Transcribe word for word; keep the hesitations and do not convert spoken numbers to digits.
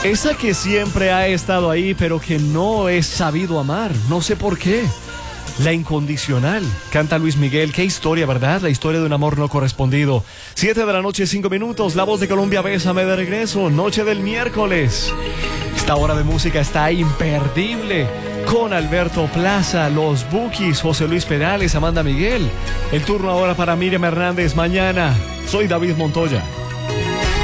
Esa que siempre ha estado ahí, pero que no es sabido amar. No sé por qué. La incondicional. Canta Luis Miguel. Qué historia, ¿verdad? La historia de un amor no correspondido. Siete de la noche, cinco minutos. La Voz de Colombia, Bésame de regreso. Noche del miércoles. Esta hora de música está imperdible. Con Alberto Plaza, los Bukis, José Luis Perales, Amanda Miguel. El turno ahora para Miriam Hernández. Mañana. Soy David Montoya.